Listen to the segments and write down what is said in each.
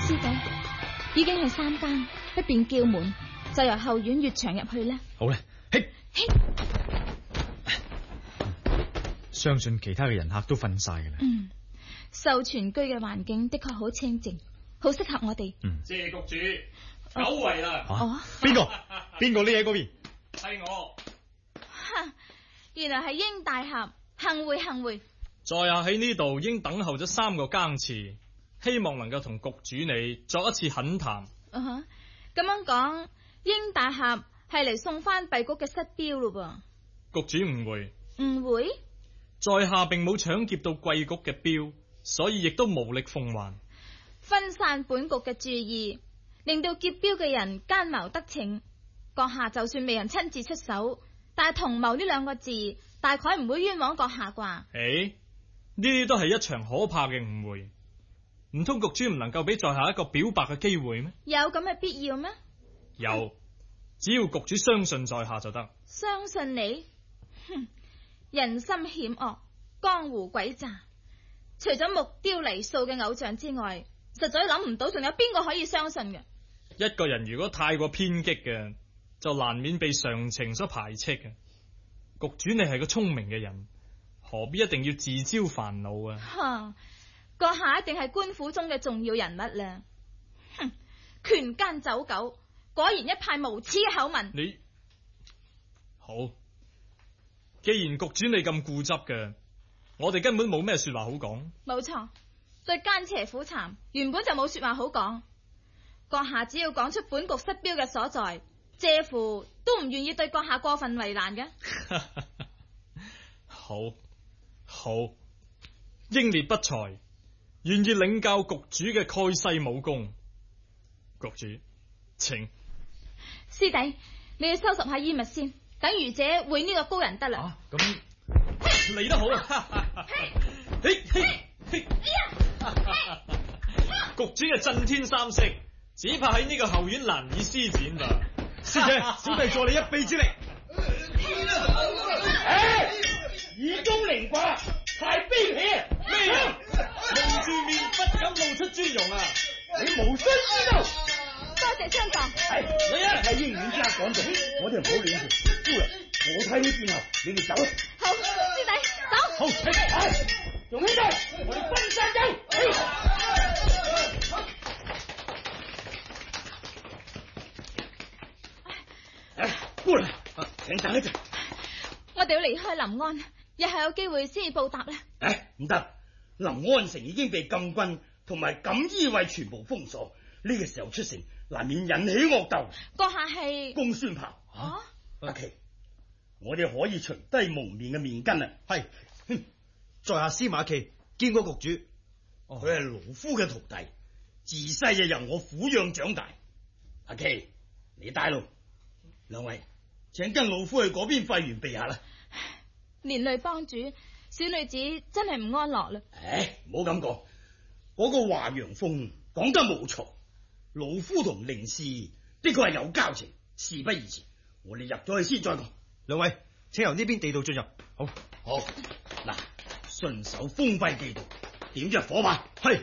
師弟，已經係3更，不便叫門，就由後院越牆入去啦。 好啦，嘿，相信其他嘅人客都瞓晒㗎啦。 秀全居嘅環境的確好清靜，好適合我哋。 謝局主，久違啦。 邊個匿喺嗰邊？ 係我。 原來係英大俠，幸會幸會。 在下喺呢度已經等候咗3個更次，希望能夠同局主你作一次懇談。 咁樣講，英大俠係嚟送翻閉谷嘅失標咯噃。局主誤會， 誤會？ 在下並冇搶劫到貴谷嘅標，所以亦都無力奉還。 分散本局嘅注意，令到劫標嘅人奸謀得逞。閣下就算未人親自出手，但係同謀呢2個字，大概唔會冤枉閣下啩？ 呢啲都係一場可怕嘅誤會。唔通局主唔能夠俾在下一個表白嘅機會咩？ 有咁嘅必要咩？ 有，只要局主相信在下就得。 相信你？人心險惡，江湖詭詐，除咗木雕黎素嘅偶像之外，實在諗唔到仲有邊個可以相信嘅。 一個人如果太過偏激嘅，就難免被常情所排斥嘅。局主你係個聰明嘅人，何必一定要自招煩惱啊？ 閣下一定係官府中嘅重要人物啦。權奸走狗，果然一派無恥嘅口吻。 你好，既然局主你咁固執嘅，我哋根本冇咩說話好講。 冇錯，對奸邪苦慘原本就冇說話好講。閣下只要講出本局失標嘅所在，謝乎都唔願意對閣下過分為難嘅。 好，英烈不才，願意領教局主嘅蓋世武功。局主，請。 師弟，你要收拾下衣物先，等愚者會呢個高人得啦。 咁嚟得好啊！局主嘅震天三式，只怕喺呢個後院難以施展吧。 師姐，小弟助你一臂之力。 以功凌掛，太卑鄙啊！ 咩人蒙住面不敢露出尊容啊！ 你無須知道。 多謝相助。 你係英語之下講道，我哋唔好亂說。夫人，我睇呢邊後，你哋走。 好，師弟走。 好，用呢度，我哋分散走。姑娘，請等一陣。 我哋要離開臨安，日後有機會先至報答啦。 唔得，臨安城已經被禁軍同埋錦衣衛全部封鎖，呢個時候出城，難免引起惡鬥。 閣下係公孫豹。阿琪，我哋可以除低蒙面嘅面巾啊！ 係，在下司馬琪見過局主。 佢係勞夫嘅徒弟，自細就由我撫養長大。阿琪，你帶路，兩位請跟老夫去嗰邊費完備下啦。 連累幫主，小女子真係唔安樂啦。 唔好咁講，嗰個華陽鋒講得冇錯，老夫同凌氏的確係有交情，事不宜遲，我哋入咗去先再講。 兩位，請由呢邊地道進入。 好，嗱，順手封閉地道，點着火把。 係，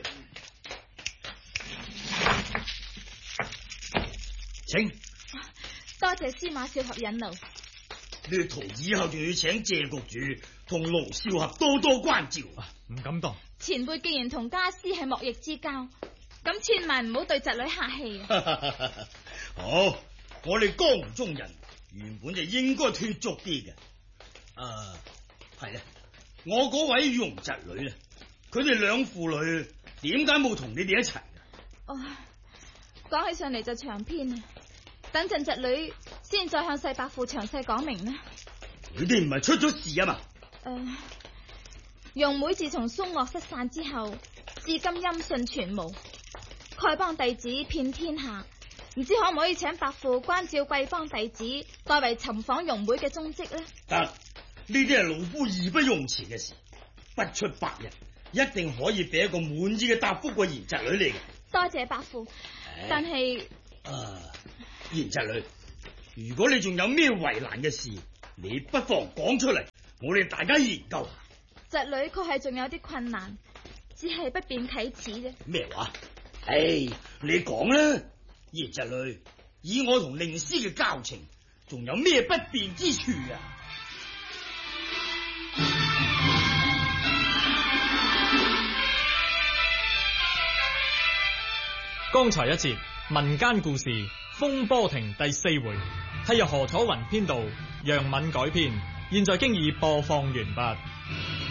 請。 多謝司馬少俠引路。 呢圖以後仲要請謝局主同盧少俠多多關照。 唔敢當。 前輩既然同家師係莫逆之交，咁千萬唔好對侄女客氣啊。 好，我哋江湖中人原本就應該脫俗啲嘅。係啦，我嗰位容侄女咧，佢哋兩父女點解冇同你哋一齊嘅？ 講起上嚟就長篇啊，等陣侄女先再向細伯父詳細講明啦。 佢哋唔係出咗事啊嘛？ 容妹自從嵩嶽失散之後，至今音訊全無，丐幫弟子遍天下，唔知可唔可以請伯父關照貴幫弟子，代為尋訪容妹嘅蹤跡呢？ 得，呢啲係老夫義不容辭嘅事，不出百日，一定可以俾一個滿意嘅答覆個賢侄女嚟嘅。 多謝伯父，但係賢侄女，如果你仲有咩為難嘅事，你不妨講出嚟，我哋大家研究下。 侄女確係仲有啲困難，只係不便啟齒啫。 咩話？ 唉，你講啦，葉侄女，以我同令師嘅交情，仲有咩不便之處啊？ 剛才一節民間故事《風波亭》第4回，係由何楚雲編導，楊敏改編，現在經已播放完畢。